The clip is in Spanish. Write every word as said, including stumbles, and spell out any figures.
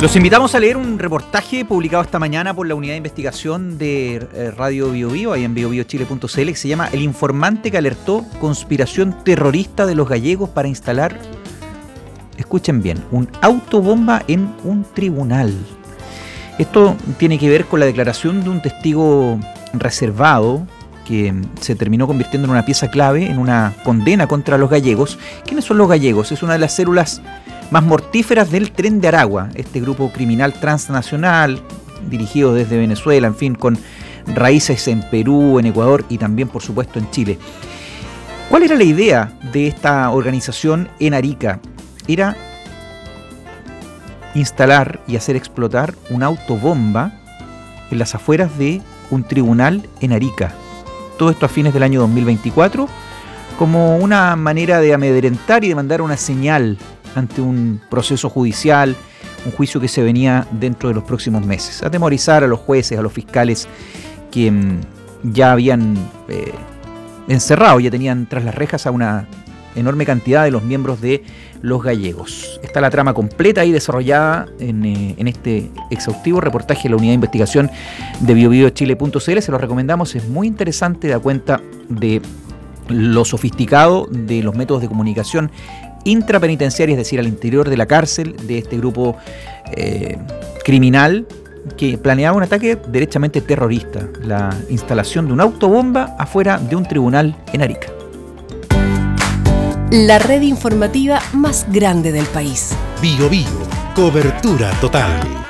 Los invitamos a leer un reportaje publicado esta mañana por la unidad de investigación de eh, Radio Bio Bio, ahí en bio bio chile punto c l, que se llama El informante que alertó conspiración terrorista de los gallegos para instalar, escuchen bien, un autobomba en un tribunal. Esto tiene que ver con la declaración de un testigo reservado que se terminó convirtiendo en una pieza clave en una condena contra los gallegos. ¿Quiénes son los gallegos? Es una de las células más mortíferas del Tren de Aragua, este grupo criminal transnacional dirigido desde Venezuela, en fin, con raíces en Perú, en Ecuador y también, por supuesto, en Chile. ¿Cuál era la idea de esta organización en Arica? Era instalar y hacer explotar una autobomba en las afueras de un tribunal en Arica. Todo esto a fines del año dos mil veinticuatro, como una manera de amedrentar y de mandar una señal ante un proceso judicial, un juicio que se venía dentro de los próximos meses. Atemorizar a los jueces, a los fiscales que mmm, ya habían eh, encerrado, ya tenían tras las rejas a una enorme cantidad de los miembros de los gallegos. Está la trama completa ahí desarrollada en, eh, en este exhaustivo reportaje de la unidad de investigación de bio bio chile punto c l. Se lo recomendamos, es muy interesante, da cuenta de lo sofisticado de los métodos de comunicación intrapenitenciaria, es decir, al interior de la cárcel de este grupo eh, criminal que planeaba un ataque derechamente terrorista, la instalación de una autobomba afuera de un tribunal en Arica. La red informativa más grande del país. Bio Bio, cobertura total.